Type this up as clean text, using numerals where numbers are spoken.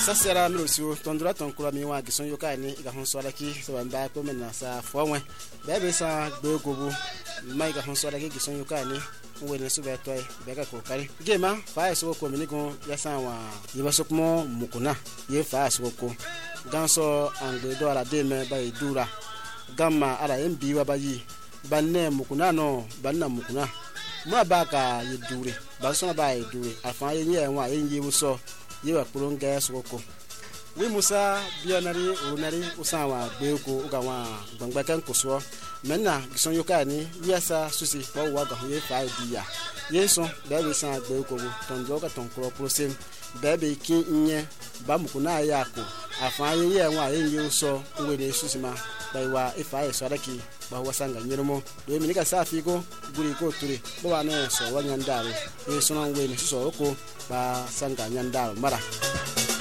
sasera mlusiu tondura tonkura mi wa gison yoka ni ga honsora ki so bamba ko mena sa fowe bebe sa gbegobu mai ga honsora ki gison yoka ni wene su betoy bega ko kari gema fa so ko mi gon ya sa wa yiba so mo mukuna ye fa so ko ganso angbe do ala de me ba idura gamma ala mbi wa bayi banne mukuna no banna mukuna ma ba ka yidure ba so ba yidure afa ye wa ye wuso yewa kulonga soko we musa bionari unari usawa beko ugawa gbangbakan kuso menna gison yokani yasa susi wa ga ye fa dia yeso bebe san beko tonjo ka tonkro prosem bebe kin nye ba mukuna yako afa ye wa ye uso we ne susima baiwa ifa ye sodaki ba wasanga nyirumo we minika safi ko guri ko turi bo wa ne so wanyandaro yeso non we ne so ko ba sanga nyandaro mara